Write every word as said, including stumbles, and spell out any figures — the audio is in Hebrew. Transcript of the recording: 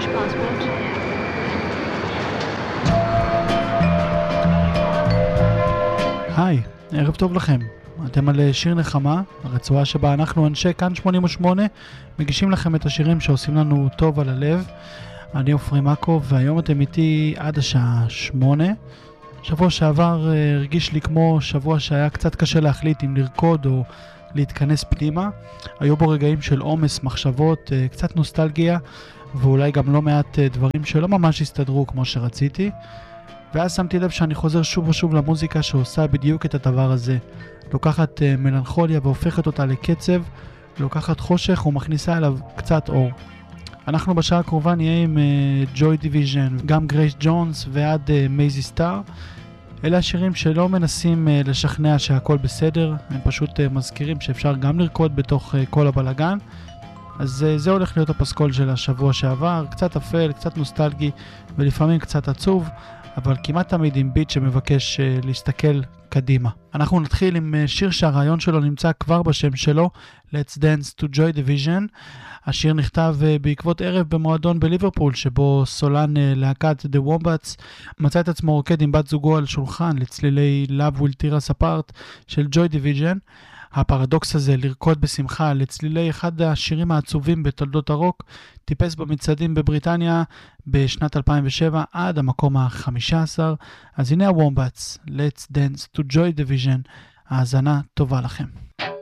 passport. היי, ערב טוב לכם. אתם על שיר נחמה, הרצועה שבה אנחנו אנשי כאן שמונים ושמונה מגישים לכם את השירים שעושים לנו טוב על הלב. אני אופרי מקוב, והיום אתם איתי עד השעה שמונה. שבוע שעבר הרגיש לי כמו שבוע שהיה קצת קשה להחליט אם לרקוד או להתכנס פנימה. היו בו רגעים של עומס, מחשבות, קצת נוסטלגיה, ואולי גם לא מעט דברים שלא ממש הסתדרו כמו שרציתי. ואז שמתי לב שאני חוזר שוב ושוב למוזיקה שעושה בדיוק את הדבר הזה. לוקחת מלנכוליה והופכת אותה לקצב, לוקחת חושך ומכניסה אליו קצת אור. אנחנו בשעה הקרובה נהיה עם ג'וי דיוויז'ן, גם גרייס ג'ונס ועד מייזי סטאר. אלה השירים שלא מנסים לשכנע שהכל בסדר, הם פשוט מזכירים שאפשר גם לרקוד בתוך כל הבלגן. אז זה הולך להיות הפסקול של השבוע שעבר, קצת אפל, קצת נוסטלגי ולפעמים קצת עצוב, אבל כמעט תמיד עם ביט שמבקש uh, להסתכל קדימה. אנחנו נתחיל עם uh, שיר שהרעיון שלו נמצא כבר בשם שלו, Let's Dance to Joy Division. השיר נכתב uh, בעקבות ערב במועדון בליברפול, שבו סולן uh, להקת The Wombats מצא את עצמו רוקד עם בת זוגו על שולחן לצלילי Love Will Tear Us Apart של Joy Division. הפרדוקס הזה, לרקוד בשמחה לצלילי אחד השירים העצובים בתולדות הרוק, טיפס במצעדים בבריטניה בשנת אלפיים ושבע עד המקום ה-חמישה עשר. אז הנה הוומבטס, Let's Dance to Joy Division. האזנה טובה לכם.